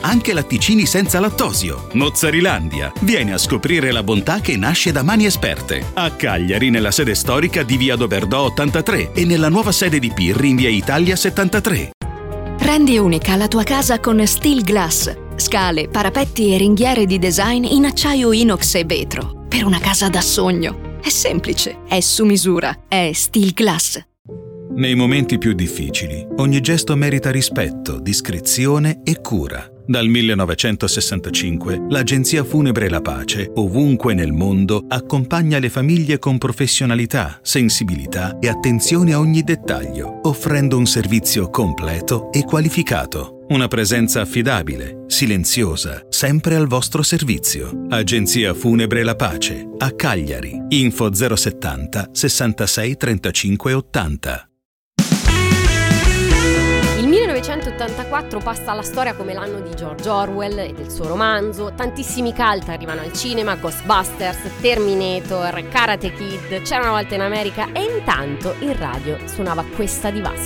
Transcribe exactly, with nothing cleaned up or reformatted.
anche latticini senza lattosio. Mozzarilandia. Vieni a scoprire la bontà che nasce da mani esperte. A Cagliari, nella sede storica di via Doberdò ottantatré e nella nuova sede di Pirri in via Italia settantatré. Rendi unica la tua casa con Steel Glass. Scale, parapetti e ringhiere di design in acciaio inox e vetro. Per una casa da sogno. È semplice, è su misura, è Steel Glass. Nei momenti più difficili, ogni gesto merita rispetto, discrezione e cura. Dal millenovecentosessantacinque, l'Agenzia Funebre La Pace, ovunque nel mondo, accompagna le famiglie con professionalità, sensibilità e attenzione a ogni dettaglio, offrendo un servizio completo e qualificato. Una presenza affidabile, silenziosa, sempre al vostro servizio. Agenzia Funebre La Pace, a Cagliari. Info zero settanta sessantasei trentacinque ottanta. Il millenovecentottantaquattro passa alla storia come l'anno di George Orwell e del suo romanzo. Tantissimi cult arrivano al cinema: Ghostbusters, Terminator, Karate Kid, C'era una volta in America, e intanto in radio suonava questa di Vasco.